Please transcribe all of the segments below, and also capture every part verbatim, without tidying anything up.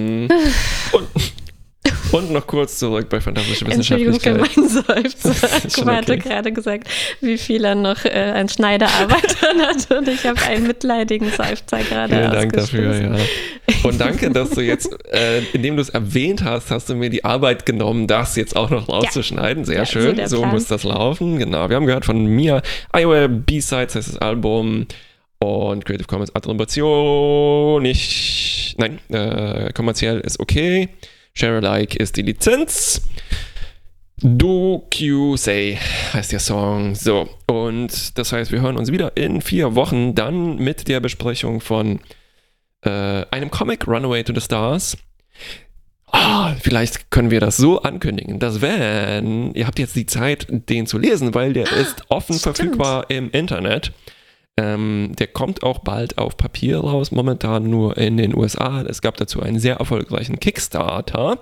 Und, und noch kurz zurück bei Fantastische Wissenschaftlichkeit. Entschuldigung für meinen Seufzer. Kuba hatte gerade gesagt, wie viel er noch äh, an Schneiderarbeit dran hat und ich habe einen mitleidigen Seufzer gerade Vielen Dank dafür, ausgestoßen. ja. Und danke, dass du jetzt, äh, indem du es erwähnt hast, hast du mir die Arbeit genommen, das jetzt auch noch rauszuschneiden. Sehr Ja, schön, so so der muss das laufen. Genau, wir haben gehört von Mia, Iowa B-Sides heißt das Album und Creative Commons Attribution nicht, nein, äh, kommerziell ist okay. Share Alike ist die Lizenz. Do Q Say heißt der Song. So, und das heißt, wir hören uns wieder in vier Wochen dann mit der Besprechung von äh, einem Comic, Runaway to the Stars. Ah, vielleicht können wir das so ankündigen, dass wenn, ihr habt jetzt die Zeit, den zu lesen, weil der ist offen Stimmt. verfügbar im Internet. Ähm, der kommt auch bald auf Papier raus, momentan nur in den U S A. Es gab dazu einen sehr erfolgreichen Kickstarter.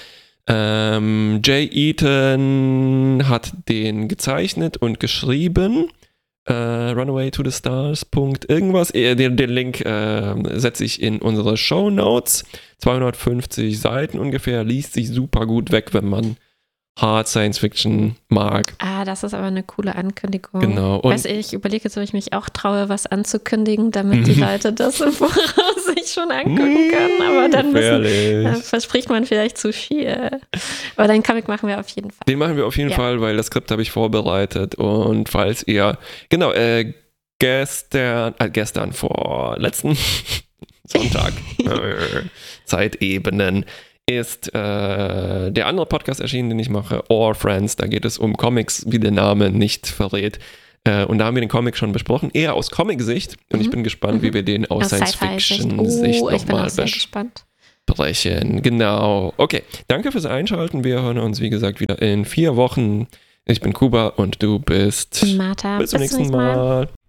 Ähm, Jay Eaton hat den gezeichnet und geschrieben. Äh, Runaway to the Stars. Irgendwas. Äh, den, den Link äh, setze ich in unsere Shownotes. zweihundertfünfzig Seiten ungefähr. Liest sich super gut weg, wenn man Hard Science Fiction mag. Ah, das ist aber eine coole Ankündigung. Genau. Und Weiß ich, ich überlege jetzt, ob ich mich auch traue, was anzukündigen, damit die Leute das im Voraus sich schon angucken können. Aber dann müssen, äh, verspricht man vielleicht zu viel. Aber den Comic machen wir auf jeden Fall. Den machen wir auf jeden Ja. Fall, weil das Skript habe ich vorbereitet. Und falls ihr, genau, äh, gestern, äh, gestern vor letzten Sonntag, äh, Zeitebenen, ist äh, der andere Podcast erschienen, den ich mache, Or Friends. Da geht es um Comics, wie der Name nicht verrät. Äh, und da haben wir den Comic schon besprochen, eher aus Comic-Sicht. Und Mhm. ich bin gespannt, Mhm. wie wir den aus, Aus Science-Fiction-Sicht Sci-Fi-Sicht. Oh, ich bin nochmal auch sehr gespannt. besprechen. Genau. Okay, danke fürs Einschalten. Wir hören uns, wie gesagt, wieder in vier Wochen. Ich bin Kuba und du bist... Martha, Bis zum nächsten Mal.